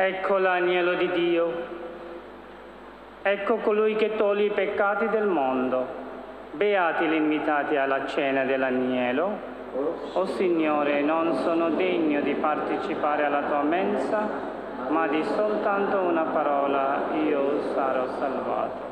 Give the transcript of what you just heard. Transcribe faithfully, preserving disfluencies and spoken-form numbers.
Ecco l'agnello di Dio. Ecco colui che toglie i peccati del mondo. Beati gli invitati alla cena dell'agnello. O Signore, non sono degno di partecipare alla tua mensa, ma di soltanto una parola io sarò salvato.